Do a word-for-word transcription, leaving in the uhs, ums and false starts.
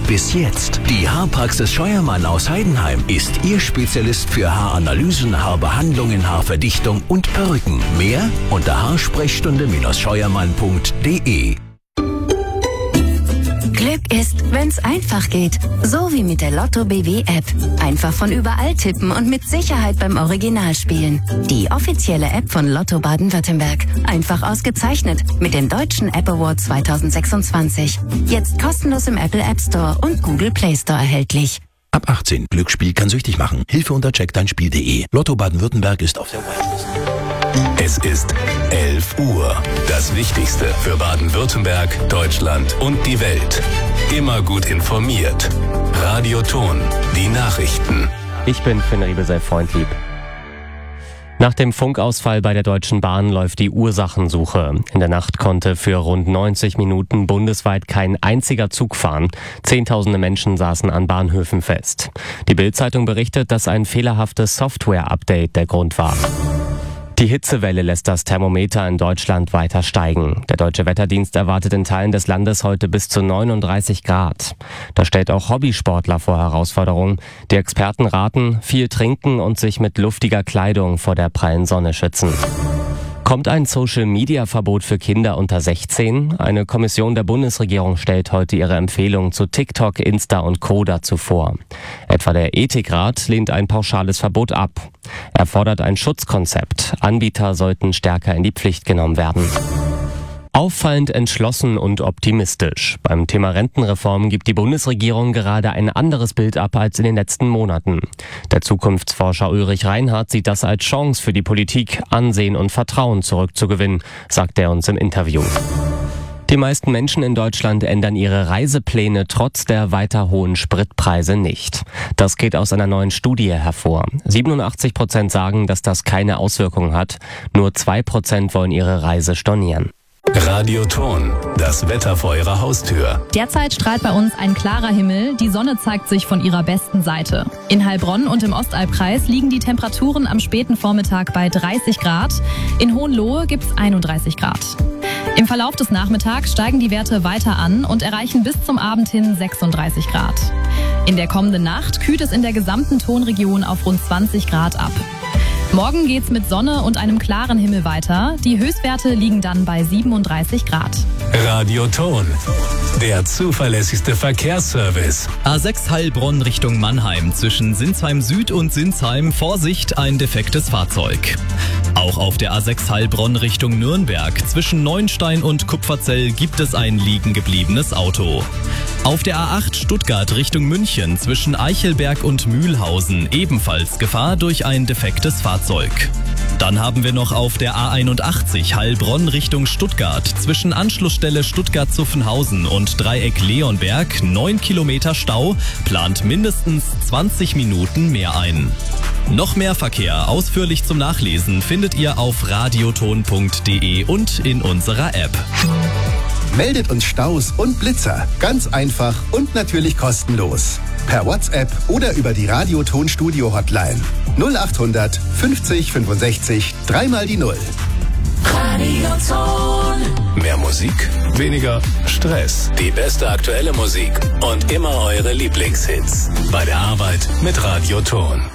Bis jetzt. Die Haarpraxis Scheuermann aus Heidenheim ist Ihr Spezialist für Haaranalysen, Haarbehandlungen, Haarverdichtung und Perücken. Mehr unter haarsprechstunde scheuermann punkt de. Glück ist, wenn's einfach geht. So wie mit der Lotto B W App. Einfach von überall tippen und mit Sicherheit beim Original spielen. Die offizielle App von Lotto Baden-Württemberg. Einfach ausgezeichnet mit dem Deutschen App Award zwanzig sechsundzwanzig. Jetzt kostenlos im Apple App Store und Google Play Store erhältlich. Ab achtzehn. Glücksspiel kann süchtig machen. Hilfe unter check dein spiel punkt de. Lotto Baden-Württemberg ist auf der Whitelist. Es ist elf Uhr. Das Wichtigste für Baden-Württemberg, Deutschland und die Welt. Immer gut informiert. Radio Ton, die Nachrichten. Ich bin Finn Riebesell-Freundlieb. Nach dem Funkausfall bei der Deutschen Bahn läuft die Ursachensuche. In der Nacht konnte für rund neunzig Minuten bundesweit kein einziger Zug fahren. Zehntausende Menschen saßen an Bahnhöfen fest. Die Bild-Zeitung berichtet, dass ein fehlerhaftes Software-Update der Grund war. Die Hitzewelle lässt das Thermometer in Deutschland weiter steigen. Der Deutsche Wetterdienst erwartet in Teilen des Landes heute bis zu neununddreißig Grad. Das stellt auch Hobbysportler vor Herausforderungen. Die Experten raten, viel trinken und sich mit luftiger Kleidung vor der prallen Sonne schützen. Kommt ein Social-Media-Verbot für Kinder unter sechzehn? Eine Kommission der Bundesregierung stellt heute ihre Empfehlungen zu TikTok, Insta und Co. dazu vor. Etwa der Ethikrat lehnt ein pauschales Verbot ab. Er fordert ein Schutzkonzept. Anbieter sollten stärker in die Pflicht genommen werden. Auffallend entschlossen und optimistisch. Beim Thema Rentenreform gibt die Bundesregierung gerade ein anderes Bild ab als in den letzten Monaten. Der Zukunftsforscher Ulrich Reinhardt sieht das als Chance für die Politik, Ansehen und Vertrauen zurückzugewinnen, sagt er uns im Interview. Die meisten Menschen in Deutschland ändern ihre Reisepläne trotz der weiter hohen Spritpreise nicht. Das geht aus einer neuen Studie hervor. siebenundachtzig Prozent sagen, dass das keine Auswirkungen hat. Nur zwei Prozent wollen ihre Reise stornieren. Radio Ton, das Wetter vor Ihrer Haustür. Derzeit strahlt bei uns ein klarer Himmel, die Sonne zeigt sich von ihrer besten Seite. In Heilbronn und im Ostalbkreis liegen die Temperaturen am späten Vormittag bei dreißig Grad. In Hohenlohe gibt's einunddreißig Grad. Im Verlauf des Nachmittags steigen die Werte weiter an und erreichen bis zum Abend hin sechsunddreißig Grad. In der kommenden Nacht kühlt es in der gesamten Tonregion auf rund zwanzig Grad ab. Morgen geht's mit Sonne und einem klaren Himmel weiter. Die Höchstwerte liegen dann bei siebenunddreißig Grad. Radio Ton, der zuverlässigste Verkehrsservice. A sechs Heilbronn Richtung Mannheim zwischen Sinsheim Süd und Sinsheim. Vorsicht, ein defektes Fahrzeug. Auch auf der A sechs Heilbronn Richtung Nürnberg zwischen Neuenstein und Kupferzell gibt es ein liegen gebliebenes Auto. Auf der A acht Stuttgart Richtung München zwischen Eichelberg und Mühlhausen ebenfalls Gefahr durch ein defektes Fahrzeug. Dann haben wir noch auf der A einundachtzig Heilbronn Richtung Stuttgart zwischen Anschlussstelle Stuttgart-Zuffenhausen und Dreieck Leonberg neun Kilometer Stau, plant mindestens zwanzig Minuten mehr ein. Noch mehr Verkehr ausführlich zum Nachlesen findet ihr auf radioton punkt de und in unserer App. Meldet uns Staus und Blitzer. Ganz einfach und natürlich kostenlos. Per WhatsApp oder über die Radio-Ton Studio Hotline. null achthundert fünfzig fünfundsechzig, dreimal die Null. Radio Ton. Mehr Musik, weniger Stress. Die beste aktuelle Musik und immer eure Lieblingshits. Bei der Arbeit mit Radio Ton.